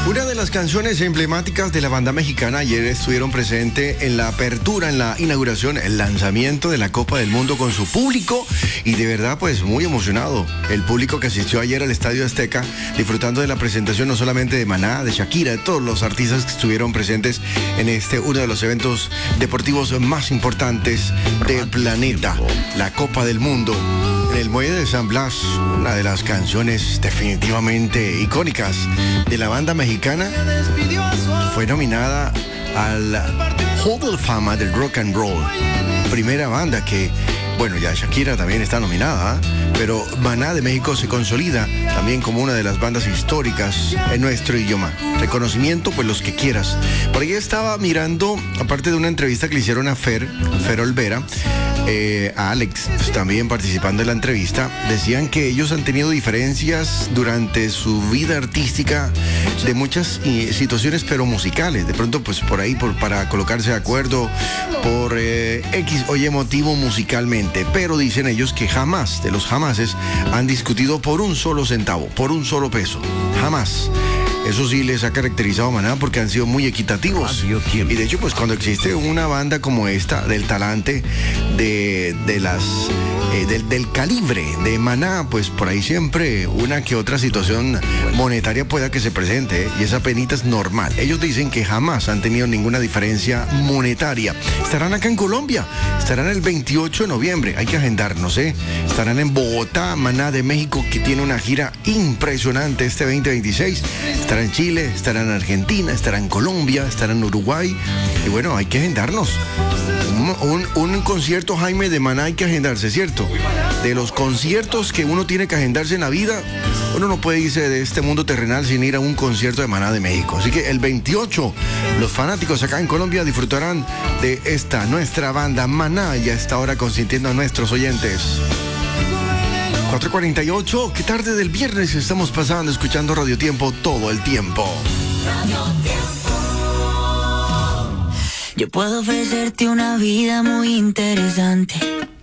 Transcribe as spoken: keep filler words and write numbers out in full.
Una de las canciones emblemáticas de la banda mexicana ayer estuvieron presentes en la apertura, en la inauguración, el lanzamiento de la Copa del Mundo con su público y de verdad pues muy emocionado. El público que asistió ayer al Estadio Azteca disfrutando de la presentación no solamente de Maná, de Shakira, de todos los artistas que estuvieron presentes en este uno de los eventos deportivos más importantes del planeta, la Copa del Mundo. En el Muelle de San Blas, una de las canciones definitivamente icónicas de la banda mexicana, fue nominada al Hall of Fama del Rock and Roll. Primera banda que, bueno, ya Shakira también está nominada, ¿eh? Pero Maná de México se consolida también como una de las bandas históricas en nuestro idioma. Reconocimiento, pues los que quieras. Por ahí estaba mirando, aparte de una entrevista que le hicieron a Fer, Fer Olvera, Eh, a Alex, pues, también participando en la entrevista, decían que ellos han tenido diferencias durante su vida artística de muchas eh, situaciones, pero musicales. De pronto, pues por ahí, por, para colocarse de acuerdo por eh, X o Y motivo musicalmente. Pero dicen ellos que jamás, de los jamases, han discutido por un solo centavo, por un solo peso. Jamás. Eso sí les ha caracterizado a Maná porque han sido muy equitativos. Y de hecho, pues cuando existe una banda como esta, del talante, de, de las eh, del, del calibre de Maná, pues por ahí siempre una que otra situación monetaria pueda que se presente, ¿eh? Y esa penita es normal. Ellos dicen que jamás han tenido ninguna diferencia monetaria. Estarán acá en Colombia, estarán el veintiocho de noviembre, hay que agendarnos, ¿eh? Estarán en Bogotá, Maná de México, que tiene una gira impresionante este veinte veintiséis. Estará en Chile, estará en Argentina, estará en Colombia, estará en Uruguay. Y bueno, hay que agendarnos. Un, un, un concierto, Jaime, de Maná hay que agendarse, ¿cierto? De los conciertos que uno tiene que agendarse en la vida, uno no puede irse de este mundo terrenal sin ir a un concierto de Maná de México. Así que el veintiocho, los fanáticos acá en Colombia disfrutarán de esta, nuestra banda Maná, y a esta hora consintiendo a nuestros oyentes. cuatro cuarenta y ocho, qué tarde del viernes estamos pasando escuchando Radio Tiempo todo el tiempo. Radio Tiempo. Yo puedo ofrecerte una vida muy interesante.